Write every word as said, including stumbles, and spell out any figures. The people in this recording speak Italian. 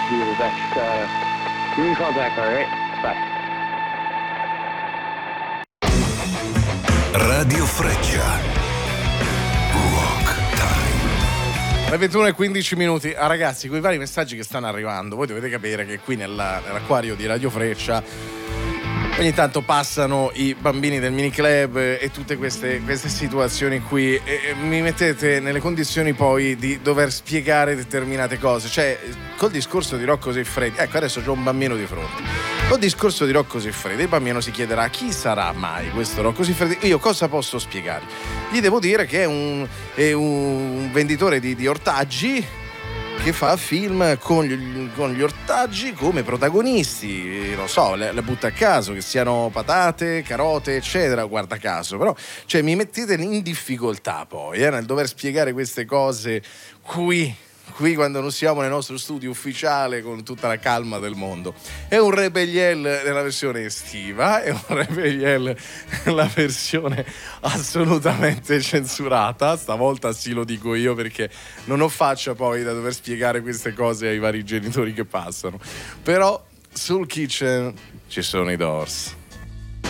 do the best. Uh, you can call back, all right? Bye. Radio Freccia. Rock Time. Le ventuno e quindici minuti. Ah, ragazzi, quei vari messaggi che stanno arrivando, voi dovete capire che qui nella, nell'acquario di Radio Freccia ogni tanto passano i bambini del mini club e tutte queste, queste situazioni qui e, e mi mettete nelle condizioni poi di dover spiegare determinate cose. Cioè, col discorso di Rocco Siffredi, ecco, adesso c'ho un bambino di fronte. Col discorso di Rocco Siffredi, il bambino si chiederà chi sarà mai questo Rocco Siffredi. Io cosa posso spiegargli? Gli devo dire che è un, è un venditore di, di ortaggi che fa film con gli, con gli ortaggi come protagonisti, non so, le, le butta a caso, che siano patate, carote, eccetera, guarda caso, però cioè, mi mettete in difficoltà poi eh, nel dover spiegare queste cose qui. Qui quando non siamo nel nostro studio ufficiale con tutta la calma del mondo. È un Rebelliel nella versione estiva, è un Rebelliel nella versione assolutamente censurata. Stavolta sì, lo dico io perché non ho faccia poi da dover spiegare queste cose ai vari genitori che passano. Però sul Kitchen ci sono i Doors.